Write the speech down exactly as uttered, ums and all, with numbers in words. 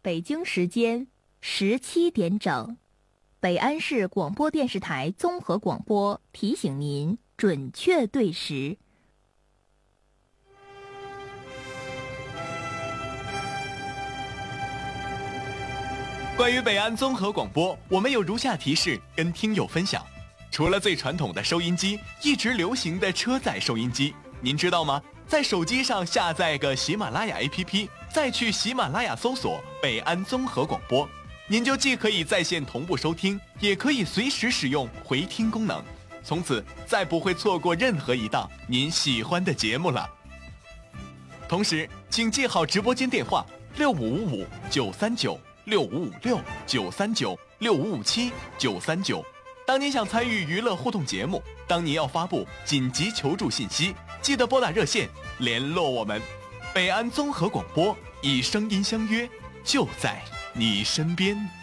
北京时间十七点整，北安市广播电视台综合广播提醒您准确对时。 关于北安综合广播，我们有如下提示跟听友分享。除了最传统的收音机，一直流行的车载收音机，您知道吗？在手机上下载个喜马拉雅 A P P， 再去喜马拉雅搜索北安综合广播，您就既可以在线同步收听，也可以随时使用回听功能，从此再不会错过任何一档您喜欢的节目了。同时请记好直播间电话六五五五九三九六五五六九三九六五五七九三九。当您想参与娱乐互动节目，当您要发布紧急求助信息，记得拨打热线联络我们。北安综合广播，以声音相约，就在你身边。